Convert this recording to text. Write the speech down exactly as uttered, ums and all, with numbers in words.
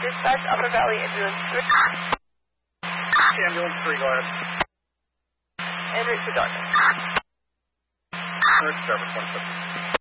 Dispatch, Upper Valley Ambulance three. Ambulance three, go ahead. En route to Dartmouth. En route to Dartmouth, one fifty.